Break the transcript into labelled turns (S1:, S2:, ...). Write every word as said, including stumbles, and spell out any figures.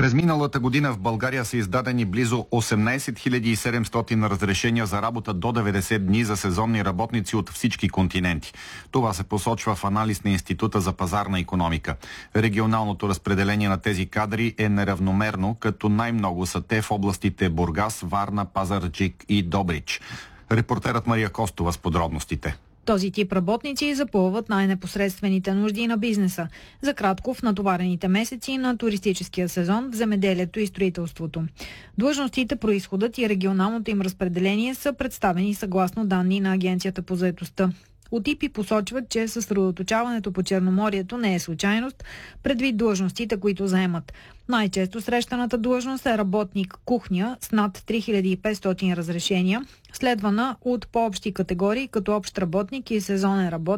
S1: През миналата година в България са издадени близо осемнайсет хиляди и седемстотин разрешения за работа до деветдесет дни за сезонни работници от всички континенти. Това се посочва в анализ на Института за пазарна икономика. Регионалното разпределение на тези кадри е неравномерно, като най-много са те в областите Бургас, Варна, Пазарджик и Добрич. Репортерът Мария Костова с подробностите.
S2: Този тип работници запълват най-непосредствените нужди на бизнеса. За кратко в натоварените месеци на туристическия сезон в земеделието и строителството. Длъжностите, произходът и регионалното им разпределение са представени съгласно данни на Агенцията по заетостта. ОТИПИ посочват, че съсредоточаването по Черноморието не е случайност, предвид длъжностите, които заемат. Най-често срещаната длъжност е работник кухня с над три хиляди и петстотин разрешения, следвана от по-общи категории като общ работник и сезонен работник,